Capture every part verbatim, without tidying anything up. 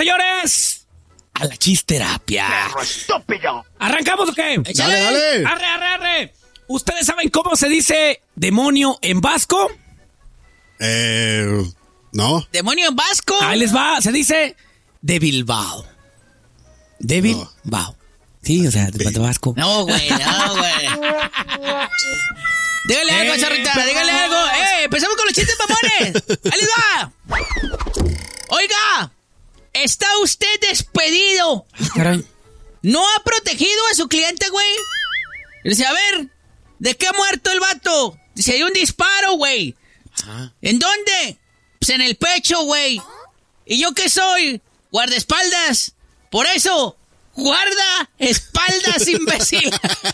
señores, a la chisterapia. ¡Perro estúpido! ¿Arrancamos o qué? Dale, dale. Arre, arre, arre. ¿Ustedes saben cómo se dice demonio en vasco? Eh, no. ¿Demonio en vasco? Ahí les va, se dice de Bilbao. De Bilbao. Sí, o sea, de, de vasco. No, güey, no, güey. Dígale algo, Eh, Charrita, pero dígale no. algo. ¡Eh! ¡Empezamos con los chistes mamones! ¡Ahí les va! Oiga, está usted despedido. Caray. ¿No ha protegido a su cliente, güey? Dice, a ver, ¿de qué ha muerto el vato? Dice, hay un disparo, güey. ¿En dónde? Pues en el pecho, güey. ¿Y yo qué soy? Guardaespaldas. Por eso, guarda espaldas, imbécil.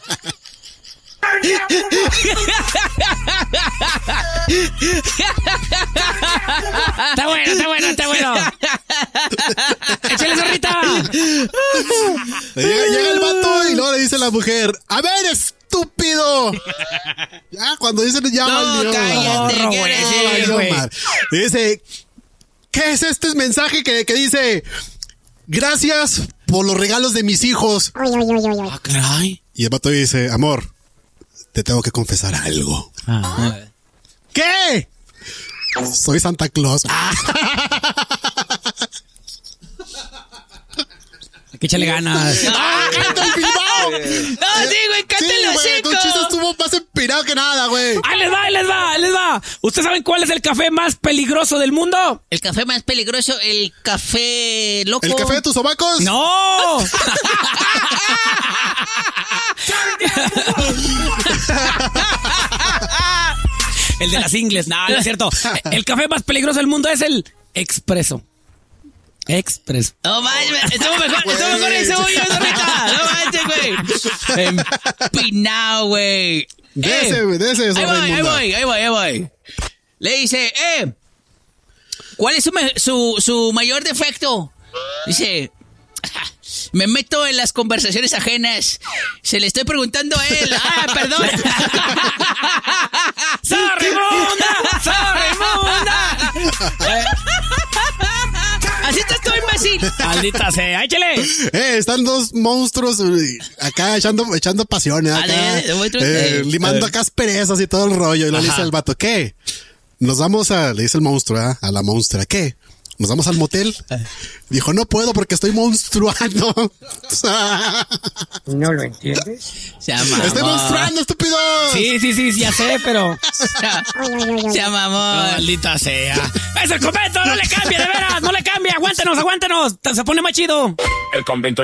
Está bueno, está bueno, está bueno. Échale, zorrita. Llega, llega el vato y luego le dice la mujer, a ver, estúpido. Ya, cuando dicen ya No, valió. cállate, Morro, ¿qué güey, eres? sí, Valió güey. mal. Y dice, ¿qué es este mensaje que, que dice, gracias por los regalos de mis hijos? Ah, caray. Y el vato dice, amor, te tengo que confesar algo. Ah. ¿Qué? Soy Santa Claus. Hay que echarle ganas. ¡Ah, cállate el Bilbao! No, sí, güey, cállate Sí, los güey, tu hocico. chiste estuvo más empinado que nada, güey. Ahí les va, ahí les va, ahí les va. ¿Ustedes saben cuál es el café más peligroso del mundo? El café más peligroso, el café loco. ¿El café de tus sobacos? ¡No! El de las ingles. No, no es cierto. El café más peligroso del mundo es el expreso. Expreso. No manches, estuvo mejor, estuvo mejor ese bollo, zorrita. No manches, güey. Empinado, güey. De Eh, ese, güey, de ese. Ahí voy, ahí Raimunda. voy, ahí voy, ahí voy. Le dice, eh, ¿cuál es su, me- su, su mayor defecto? Dice, me meto en las conversaciones ajenas. Se le estoy preguntando a él. Ah, perdón. ¡Sorry, Munda! ¡Sorry, Munda! Así estás tú, imbécil. Maldita sea, échale. Eh, están dos monstruos eh, acá echando, echando pasiones. Acá, Dale, dale, monstruos. eh, Eh, limando eh. acá asperezas y todo el rollo. Y le dice el vato, ¿qué? Nos vamos a, le dice el monstruo, ¿eh? A la monstrua, ¿qué? ¿Nos vamos al motel? Dijo, no puedo porque estoy monstruando. ¿No lo entiendes? Se llama. ¡Estoy monstruando, estúpido! Sí, sí, sí, ya sé, pero... Se llama amor. Maldita sea. ¡Es el convento! ¡No le cambie, de veras! ¡No le cambie! ¡Aguántenos, aguántenos! Se pone más chido. El convento